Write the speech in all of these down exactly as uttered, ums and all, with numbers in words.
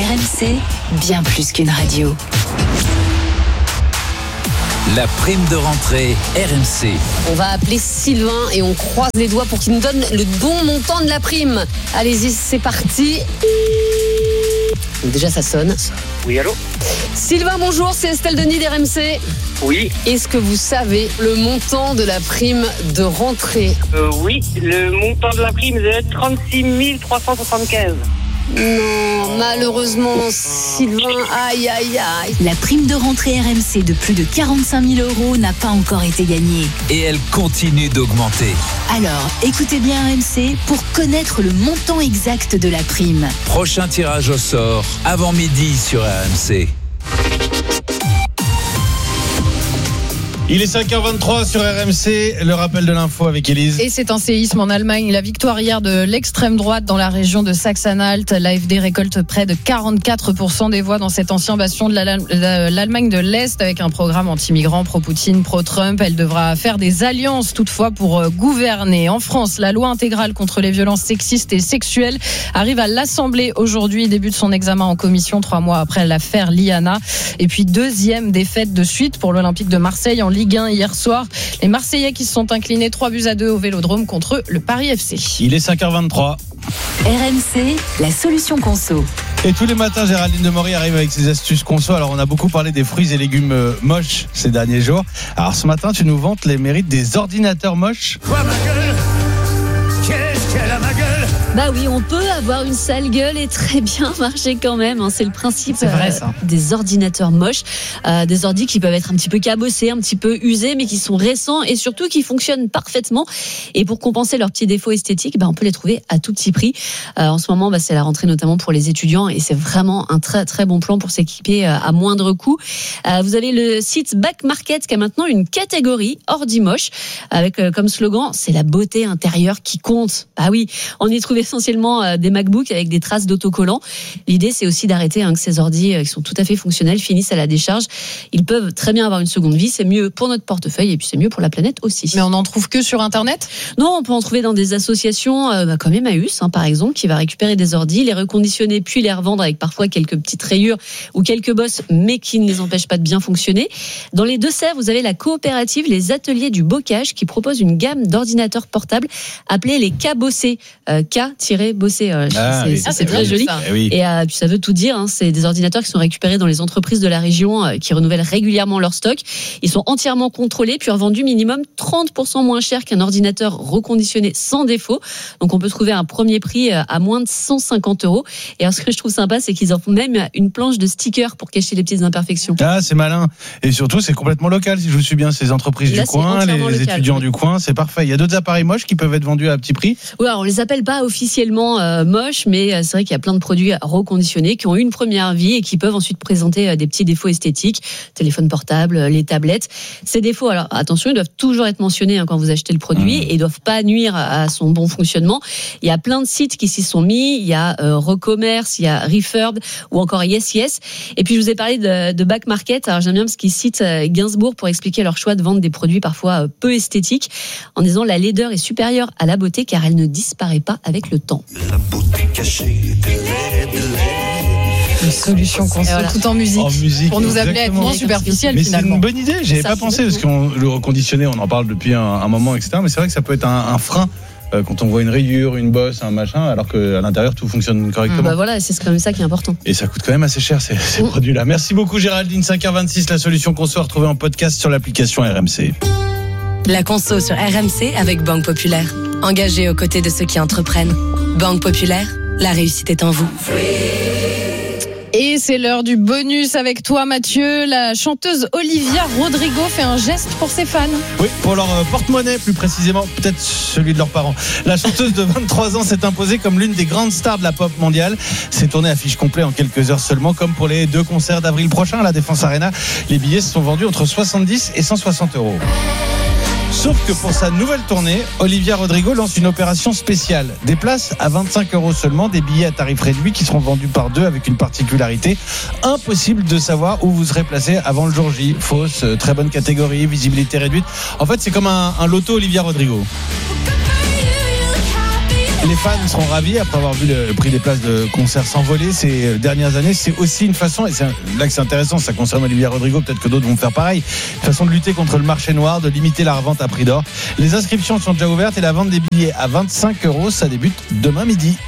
R M C, bien plus qu'une radio. La prime de rentrée R M C. On va appeler Sylvain et on croise les doigts pour qu'il nous donne le bon montant de la prime. Allez-y, c'est parti. Déjà, ça sonne. Oui, allô ? Sylvain, bonjour, c'est Estelle Denis d'R M C. Oui. Est-ce que vous savez le montant de la prime de rentrée ? Euh, oui, le montant de la prime est trente-six mille trois cent soixante-quinze. Non, malheureusement, Sylvain, aïe, aïe, aïe. La prime de rentrée R M C de plus de quarante-cinq mille euros n'a pas encore été gagnée. Et elle continue d'augmenter. Alors, écoutez bien R M C pour connaître le montant exact de la prime. Prochain tirage au sort, avant midi sur R M C. Il est cinq heures vingt-trois sur R M C, le rappel de l'info avec Élise. Et c'est un séisme en Allemagne. La victoire hier de l'extrême droite dans la région de Sachsen-Anhalt. L'A F D récolte près de quarante-quatre pour cent des voix dans cet ancien bastion de l'Allemagne de l'Est avec un programme anti-migrant, pro-Poutine, pro-Trump. Elle devra faire des alliances toutefois pour gouverner. En France, la loi intégrale contre les violences sexistes et sexuelles arrive à l'Assemblée aujourd'hui. Débute son examen en commission trois mois après l'affaire Liana. Et puis deuxième défaite de suite pour l'Olympique de Marseille en Ligue un hier soir. Les Marseillais qui se sont inclinés trois buts à deux au Vélodrome contre le Paris F C. Il est cinq heures vingt-trois. R M C, la solution conso. Et tous les matins, Géraldine Demory arrive avec ses astuces conso. Alors, on a beaucoup parlé des fruits et légumes moches ces derniers jours. Alors, ce matin, tu nous vantes les mérites des ordinateurs moches. Quoi, ma gueule ? Qu'est-ce qu'elle a, ma gueule ? Bah oui, on peut avoir une sale gueule et très bien marcher quand même. Hein. C'est le principe C'est vrai, ça. euh, des ordinateurs moches. Euh, des ordis qui peuvent être un petit peu cabossés, un petit peu usés, mais qui sont récents et surtout qui fonctionnent parfaitement. Et pour compenser leurs petits défauts esthétiques, bah, on peut les trouver à tout petit prix. Euh, en ce moment, bah, c'est la rentrée notamment pour les étudiants et c'est vraiment un très très bon plan pour s'équiper euh, à moindre coût. Euh, vous avez le site Back Market qui a maintenant une catégorie ordi moche avec euh, comme slogan, c'est la beauté intérieure qui compte. Ah oui, on y trouve essentiellement des MacBooks avec des traces d'autocollants. L'idée, c'est aussi d'arrêter hein, que ces ordis qui sont tout à fait fonctionnels finissent à la décharge. Ils peuvent très bien avoir une seconde vie. C'est mieux pour notre portefeuille et puis c'est mieux pour la planète aussi. Mais on n'en trouve que sur Internet ? Non, on peut en trouver dans des associations euh, bah, comme Emmaüs, hein, par exemple, qui va récupérer des ordis, les reconditionner puis les revendre avec parfois quelques petites rayures ou quelques bosses, mais qui ne les empêchent pas de bien fonctionner. Dans les Deux-Sèvres, vous avez la coopérative Les Ateliers du Bocage qui propose une gamme d'ordinateurs portables appelés les K-Bossé. Euh, K-Bossé, euh, Ah, c'est, oui. c'est, Ah, c'est c'est très bien, joli. ça. Eh oui. Et euh, puis ça veut tout dire, hein, c'est des ordinateurs qui sont récupérés dans les entreprises de la région euh, qui renouvellent régulièrement leur stock. Ils sont entièrement contrôlés puis revendus minimum trente pour cent moins cher qu'un ordinateur reconditionné sans défaut. Donc on peut trouver un premier prix euh, à moins de cent cinquante euros. Et alors ce que je trouve sympa, c'est qu'ils en font même une planche de stickers pour cacher les petites imperfections. Ah, c'est malin. Et surtout, c'est complètement local, si je me souviens, ces entreprises Là, du c'est coin, les entièrement local, étudiants oui. du coin, c'est parfait. Il y a d'autres appareils moches qui peuvent être vendus à petit prix. Ouais, on les appelle pas officiellement euh, moches, mais euh, c'est vrai qu'il y a plein de produits reconditionnés qui ont eu une première vie et qui peuvent ensuite présenter euh, des petits défauts esthétiques, téléphone portable, euh, les tablettes. Ces défauts, alors attention, ils doivent toujours être mentionnés hein, quand vous achetez le produit mmh. et doivent pas nuire à son bon fonctionnement. Il y a plein de sites qui s'y sont mis. Il y a euh, Recommerce, il y a Refurb ou encore Yes Yes. Et puis je vous ai parlé de, de Back Market. Alors j'aime bien parce qu'ils citent euh, Gainsbourg pour expliquer leur choix de vendre des produits parfois euh, peu esthétiques, en disant la laideur est supérieure à la beauté car elle ne disparaît pas avec le temps. La beauté cachée de l'aide, de l'aide. Une solution conso, voilà. tout en musique. En musique, pour nous appeler à être exactement. moins superficiel Mais finalement. c'est une bonne idée, j'avais Ça, pas pensé, parce que le reconditionné, on en parle depuis un, un moment, et cetera. Mais c'est vrai que ça peut être un, un frein euh, quand on voit une rayure, une bosse, un machin, alors qu'à l'intérieur tout fonctionne correctement. Bah voilà, c'est quand même ça qui est important. Et ça coûte quand même assez cher ces, ces Mmh. produits-là. Merci beaucoup Géraldine, cinq heures vingt-six, la solution qu'on se retrouve en podcast sur l'application R M C. La conso sur R M C avec Banque Populaire. Engagée aux côtés de ceux qui entreprennent. Banque Populaire, la réussite est en vous. Et c'est l'heure du bonus avec toi Mathieu. La chanteuse Olivia Rodrigo fait un geste pour ses fans. Oui, pour leur euh, porte-monnaie plus précisément, peut-être celui de leurs parents. La chanteuse de vingt-trois ans s'est imposée comme l'une des grandes stars de la pop mondiale. C'est tourné à fiche complet en quelques heures seulement, comme pour les deux concerts d'avril prochain à la Défense Arena. Les billets se sont vendus entre soixante-dix et cent soixante euros. Sauf que pour sa nouvelle tournée, Olivia Rodrigo lance une opération spéciale. Des places à vingt-cinq euros seulement, des billets à tarif réduit qui seront vendus par deux avec une particularité. Impossible de savoir où vous serez placé avant le jour J. Fausse, très bonne catégorie, visibilité réduite. En fait, c'est comme un, un loto Olivia Rodrigo. Les fans seront ravis après avoir vu le prix des places de concert s'envoler ces dernières années. C'est aussi une façon, et c'est un, là que c'est intéressant, ça concerne Olivia Rodrigo, peut-être que d'autres vont faire pareil, une façon de lutter contre le marché noir, de limiter la revente à prix d'or. Les inscriptions sont déjà ouvertes et la vente des billets à vingt-cinq euros, ça débute demain midi.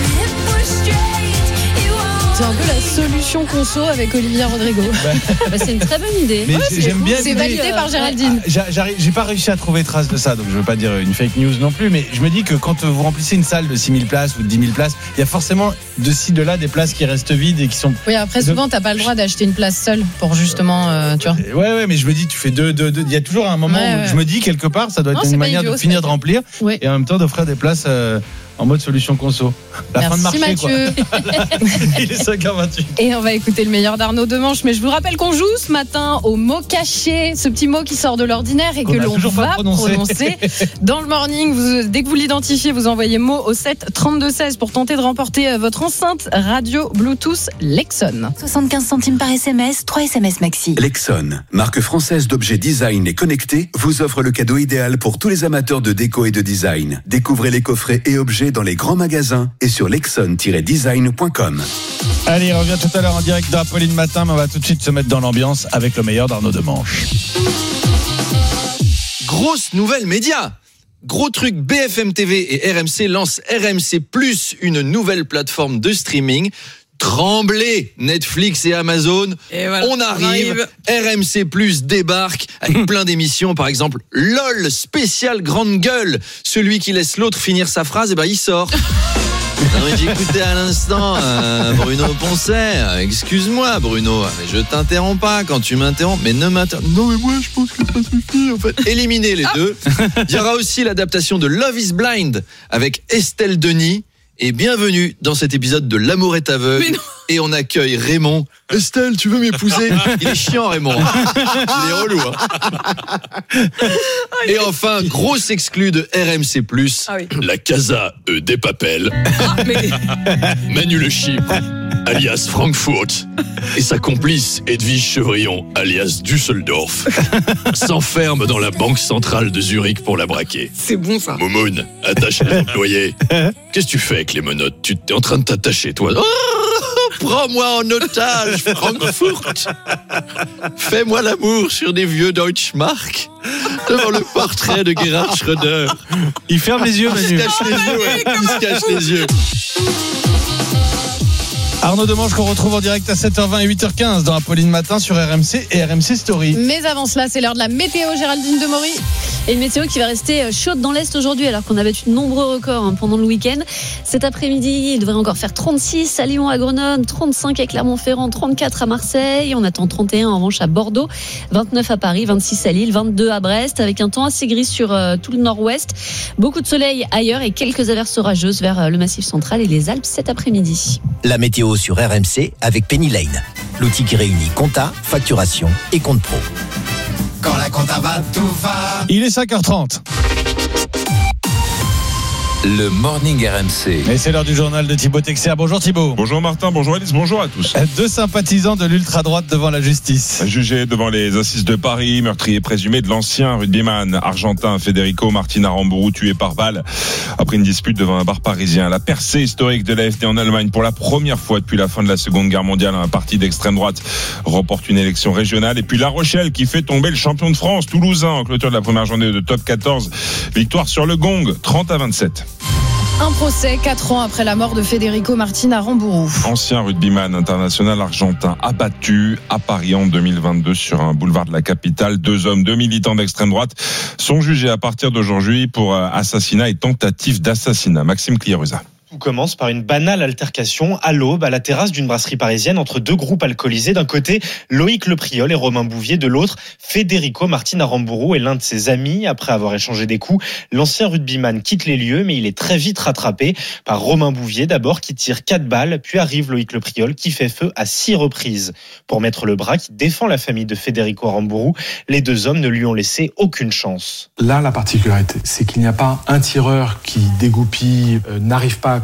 C'est un peu la solution conso avec Olivia Rodrigo. Bah, c'est une très bonne idée. Mais Ouais, j'ai- c'est j'aime bien C'est l'idée. validé par Géraldine. J'a- j'arrive- J'ai pas réussi à trouver trace de ça, donc je veux pas dire une fake news non plus, mais je me dis que quand vous remplissez une salle de six mille places ou de dix mille places, il y a forcément de ci, de là des places qui restent vides et qui sont. Oui, après, souvent, t'as pas le droit d'acheter une place seule pour justement, euh, tu vois. Ouais, ouais, mais je me dis, tu fais deux, deux, deux. Il y a toujours un moment Ouais, où ouais. je me dis, quelque part, ça doit Non, être c'est une pas manière idiot, de c'est finir pas de remplir Oui. et en même temps d'offrir des places euh, en mode solution conso. La fin de Merci marché, Mathieu. quoi. Il est cinq heures vingt-huit. Et on va écouter le meilleur d'Arnaud Demanche. Mais je vous rappelle qu'on joue ce matin au mot caché, ce petit mot qui sort de l'ordinaire et Qu'on que a l'on toujours pas va prononcé. prononcer dans le morning. Vous, dès que vous l'identifiez, vous envoyez mot au sept trente-deux seize pour tenter de remporter euh, votre enceinte radio Bluetooth Lexon. soixante-quinze centimes par S M S, trois S M S maxi. Lexon, marque française d'objets design et connectés, vous offre le cadeau idéal pour tous les amateurs de déco et de design. Découvrez les coffrets et objets dans les grands magasins et sur lexon tiret design point com. Allez, on revient tout à l'heure en direct de Apolline Matin, mais on va tout de suite se mettre dans l'ambiance avec le meilleur d'Arnaud Demanche. Grosse nouvelle média. Gros truc, B F M T V et R M C lancent R M C plus, une nouvelle plateforme de streaming. Tremblez, Netflix et Amazon, Et voilà, on, arrive. on arrive. R M C plus débarque avec plein d'émissions, par exemple LOL, spécial grande gueule. Celui qui laisse l'autre finir sa phrase, et ben il sort. Non, mais j'écoutais à l'instant euh, Bruno Poncet. Excuse-moi Bruno, mais je t'interromps pas quand tu m'interromps. Mais ne m'interromps. Non mais moi je pense que ça suffit en fait. Éliminez les deux. Il y aura aussi l'adaptation de Love is Blind avec Estelle Denis. Et bienvenue dans cet épisode de L'amour est aveugle. Et on accueille Raymond. Estelle, tu veux m'épouser? Il est chiant Raymond. Il est relou. Hein. Et enfin, grosse exclue de R M C plus, Ah oui. la Casa E des Papels. Ah, mais Manu Le Chypre, alias Frankfurt, et sa complice Edwige Chevrillon, alias Düsseldorf, s'enferment dans la banque centrale de Zurich pour la braquer. c'est bon ça. Moumoun, attache les employés. Qu'est-ce que tu fais avec les menottes? Tu es en train de t'attacher, toi. Oh, prends-moi en otage, Frankfurt. Fais-moi l'amour sur des vieux Deutschmark devant le portrait de Gerhard Schröder. Il ferme les yeux, Il se Manu. cache les yeux, ouais. Il se cache les yeux. Arnaud Demanche qu'on retrouve en direct à sept heures vingt et huit heures quinze dans Apolline Matin sur R M C et R M C Story. Mais avant cela, c'est l'heure de la météo, Géraldine Demory. Et une météo qui va rester chaude dans l'Est aujourd'hui, alors qu'on avait eu de nombreux records hein, pendant le week-end. Cet après-midi, il devrait encore faire trente-six à Lyon, à Grenoble, trente-cinq à Clermont-Ferrand, trente-quatre à Marseille. On attend trente et un en revanche à Bordeaux, vingt-neuf à Paris, vingt-six à Lille, vingt-deux à Brest, avec un temps assez gris sur euh, tout le nord-ouest. Beaucoup de soleil ailleurs et quelques averses orageuses vers euh, le Massif central et les Alpes cet après-midi. La météo sur R M C avec Penny Lane, l'outil qui réunit compta, facturation et compte pro. Quand la compta va, tout va. Il est cinq heures trente. Le Morning R M C. Et c'est l'heure du journal de Thibaut Texer. Bonjour Thibaut. Bonjour Martin, bonjour Alice, bonjour à tous. Deux sympathisants de l'ultra-droite devant la justice. Jugé devant les assises de Paris, meurtrier présumé de l'ancien rugbyman argentin Federico Martin Aramburu, tué par balle après une dispute devant un bar parisien. La percée historique de l'A F D en Allemagne pour la première fois depuis la fin de la Seconde Guerre mondiale. Un parti d'extrême droite remporte une élection régionale. Et puis La Rochelle qui fait tomber le champion de France, Toulousain, en clôture de la première journée de top quatorze. Victoire sur le gong, trente à vingt-sept. Un procès quatre ans après la mort de Federico Martin Aramburu. Ancien rugbyman international argentin abattu à Paris en deux mille vingt-deux sur un boulevard de la capitale. Deux hommes, deux militants d'extrême droite sont jugés à partir d'aujourd'hui pour assassinat et tentative d'assassinat. Maxime Cliérusa. Tout commence par une banale altercation à l'aube à la terrasse d'une brasserie parisienne entre deux groupes alcoolisés. D'un côté, Loïc Lepriol et Romain Bouvier. De l'autre, Federico Martin Aramburu est l'un de ses amis. Après avoir échangé des coups, l'ancien rugbyman quitte les lieux, mais il est très vite rattrapé par Romain Bouvier d'abord qui tire quatre balles, puis arrive Loïc Lepriol qui fait feu à six reprises. Pour mettre le bras qui défend la famille de Federico Aramburu, les deux hommes ne lui ont laissé aucune chance. Là, la particularité, c'est qu'il n'y a pas un tireur qui dégoupille, euh, n'arrive pas à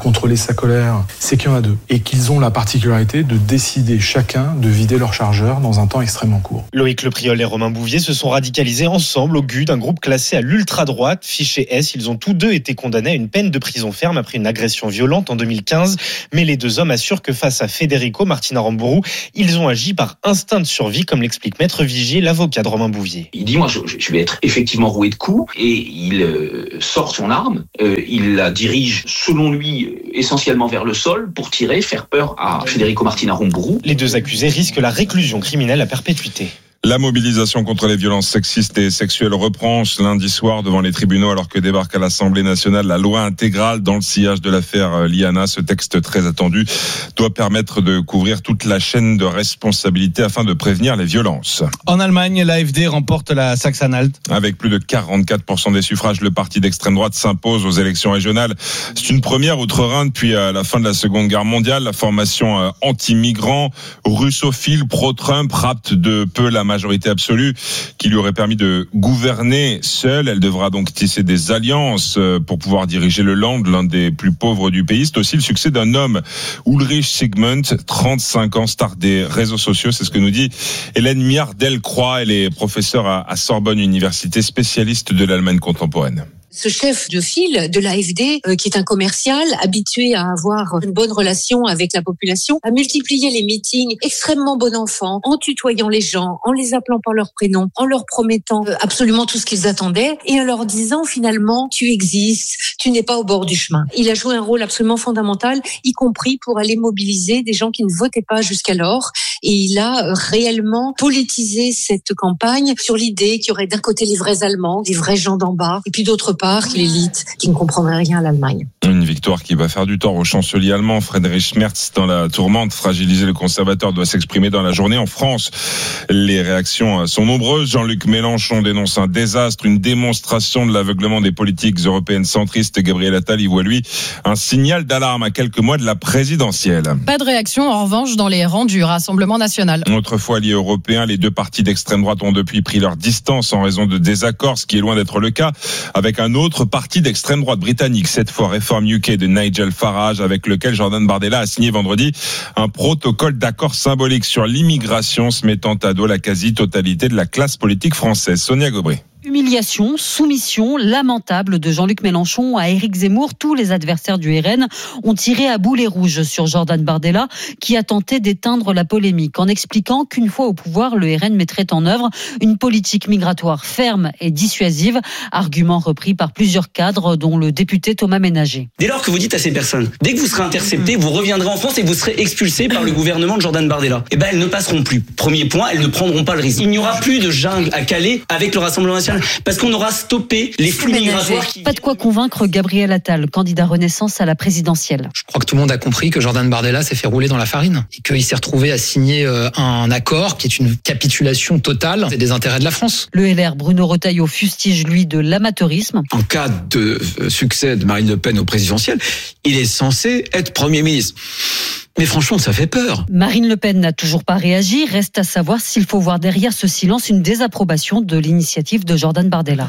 contrôler sa colère, c'est qu'il y en a deux. Et qu'ils ont la particularité de décider chacun de vider leur chargeur dans un temps extrêmement court. Loïc Lepriol et Romain Bouvier se sont radicalisés ensemble au G U D, un groupe classé à l'ultra-droite, fiché S. Ils ont tous deux été condamnés à une peine de prison ferme après une agression violente en deux mille quinze. Mais les deux hommes assurent que face à Federico Martin Aramburu, ils ont agi par instinct de survie, comme l'explique Maître Vigier, l'avocat de Romain Bouvier. Il dit, moi, je, je vais être effectivement roué de coups, et il euh, sort son arme, euh, il la dirige, selon lui, essentiellement vers le sol, pour tirer, faire peur à Federico Martin Aramburu. Les deux accusés risquent la réclusion criminelle à perpétuité. La mobilisation contre les violences sexistes et sexuelles reprend ce lundi soir devant les tribunaux alors que débarque à l'Assemblée nationale la loi intégrale dans le sillage de l'affaire Liana. Ce texte très attendu doit permettre de couvrir toute la chaîne de responsabilité afin de prévenir les violences. En Allemagne, l'A F D remporte la Sachsen-Anhalt. Avec plus de quarante-quatre pour cent des suffrages, le parti d'extrême droite s'impose aux élections régionales. C'est une première outre-Rhin depuis la fin de la Seconde Guerre mondiale. La formation anti-migrants, russophile, pro-Trump, rapte de peu la majorité absolue qui lui aurait permis de gouverner seule. Elle devra donc tisser des alliances pour pouvoir diriger le Land, l'un des plus pauvres du pays. C'est aussi le succès d'un homme, Ulrich Sigmund, trente-cinq ans, star des réseaux sociaux. C'est ce que nous dit Hélène Miard-Delcroix. Elle est professeure à Sorbonne Université, spécialiste de l'Allemagne contemporaine. Ce chef de file de l'A F D, euh, qui est un commercial habitué à avoir une bonne relation avec la population, a multiplié les meetings extrêmement bon enfant, en tutoyant les gens, en les appelant par leur prénom, en leur promettant euh, absolument tout ce qu'ils attendaient et en leur disant finalement tu existes, tu n'es pas au bord du chemin. Il a joué un rôle absolument fondamental, y compris pour aller mobiliser des gens qui ne votaient pas jusqu'alors. Et il a réellement politisé cette campagne sur l'idée qu'il y aurait d'un côté les vrais Allemands, les vrais gens d'en bas, et puis d'autre part l'élite qui ne comprendrait rien à l'Allemagne. Une victoire qui va faire du tort au chancelier allemand Friedrich Merz dans la tourmente. Fragiliser le conservateur doit s'exprimer dans la journée. En France, les réactions sont nombreuses. Jean-Luc Mélenchon dénonce un désastre, une démonstration de l'aveuglement des politiques européennes centristes. Gabriel Attal y voit, lui, un signal d'alarme à quelques mois de la présidentielle. Pas de réaction, en revanche, dans les rangs du Rassemblement national. Autrefois liés européens, les deux partis d'extrême droite ont depuis pris leur distance en raison de désaccords, ce qui est loin d'être le cas avec un autre parti d'extrême droite britannique, cette fois Reform U K de Nigel Farage, avec lequel Jordan Bardella a signé vendredi un protocole d'accord symbolique sur l'immigration, se mettant à dos la quasi-totalité de la classe politique française. Sonia Gobry. Humiliation, soumission lamentable de Jean-Luc Mélenchon à Éric Zemmour. Tous les adversaires du R N ont tiré à boulet rouge sur Jordan Bardella, qui a tenté d'éteindre la polémique en expliquant qu'une fois au pouvoir, le R N mettrait en œuvre une politique migratoire ferme et dissuasive, argument repris par plusieurs cadres, dont le député Thomas Ménager. Dès lors que vous dites à ces personnes, dès que vous serez interceptés, vous reviendrez en France et vous serez expulsés par le gouvernement de Jordan Bardella, eh ben elles ne passeront plus. Premier point, elles ne prendront pas le risque. Il n'y aura plus de jungle à Calais avec le Rassemblement national. Parce qu'on aura stoppé les flux migratoires. Qui... Pas de quoi convaincre Gabriel Attal, candidat Renaissance à la présidentielle. Je crois que tout le monde a compris que Jordan Bardella s'est fait rouler dans la farine et qu'il s'est retrouvé à signer un accord qui est une capitulation totale des intérêts de la France. Le L R, Bruno Retailleau, fustige lui de l'amateurisme. En cas de succès de Marine Le Pen au présidentiel, il est censé être Premier ministre. Mais franchement, ça fait peur. Marine Le Pen n'a toujours pas réagi. Reste à savoir s'il faut voir derrière ce silence une désapprobation de l'initiative de Jordan Bardella.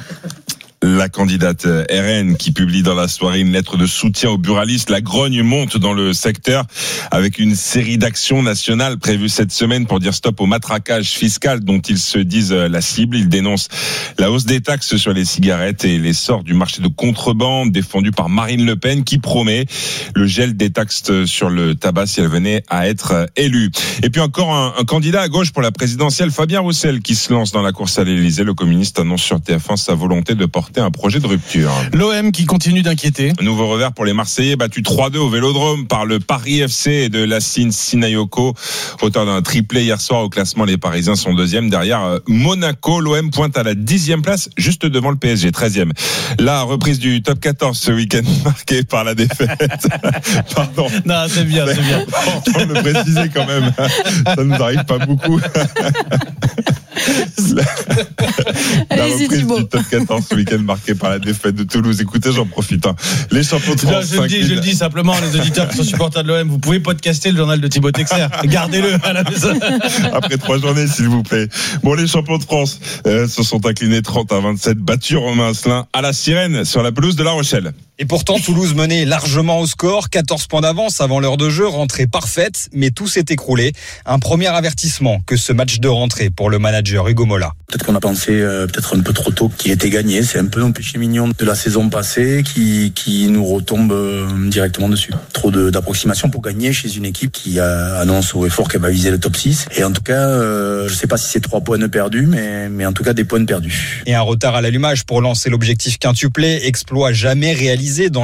La candidate R N qui publie dans la soirée une lettre de soutien aux buralistes. La grogne monte dans le secteur avec une série d'actions nationales prévues cette semaine pour dire stop au matraquage fiscal dont ils se disent la cible. Ils dénoncent la hausse des taxes sur les cigarettes et l'essor du marché de contrebande défendu par Marine Le Pen qui promet le gel des taxes sur le tabac si elle venait à être élue. Et puis encore un, un candidat à gauche pour la présidentielle, Fabien Roussel, qui se lance dans la course à l'Élysée. Le communiste annonce sur T F un sa volonté de porter un projet de rupture. L'O M qui continue d'inquiéter. Nouveau revers pour les Marseillais, battu trois deux au Vélodrome par le Paris F C et de Lassine Sinayoko. Auteur d'un triplé hier soir au classement, les Parisiens sont deuxième derrière Monaco. L'O M pointe à la dixième place, juste devant le P S G, treizième. La reprise du top quatorze ce week-end marquée par la défaite. Pardon. Non, c'est bien, c'est bien. On le préciser quand même. Ça nous arrive pas beaucoup. La Allez-y, reprise Thibaut. du top quatorze ce week-end marqué par la défaite de Toulouse. Écoutez, j'en profite. Hein. Les champions de Non, France je, le dis, je le dis simplement, les auditeurs qui sont supporters de l'O M, vous pouvez podcaster le journal de Thibaut Texer. Gardez-le à la maison. après trois journées, s'il vous plaît. Bon, les champions de France euh, se sont inclinés trente à vingt-sept, battus Romain Asselin à la Sirène sur la pelouse de La Rochelle. Et pourtant, Toulouse menait largement au score, quatorze points d'avance avant l'heure de jeu, rentrée parfaite, mais tout s'est écroulé. Un premier avertissement que ce match de rentrée pour le manager Hugo Mola. Peut-être qu'on a pensé euh, peut-être un peu trop tôt qu'il était gagné. C'est un peu un péché mignon de la saison passée qui, qui nous retombe euh, directement dessus. Trop de, d'approximation pour gagner chez une équipe qui euh, annonce haut et fort qu'elle va viser le top six. Et en tout cas, euh, je sais pas si c'est trois points de perdus, mais, mais en tout cas des points de perdus. Et un retard à l'allumage pour lancer l'objectif quintuplé, exploit jamais réalisé dans